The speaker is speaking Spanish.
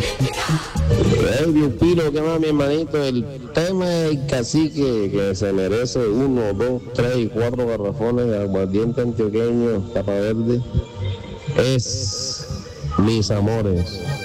Dios Piro, ¿qué más, mi hermanito? El tema es el cacique que se merece 1, 2, 3 y 4 garrafones de aguardiente antioqueño, tapa verde. Es Mis Amores.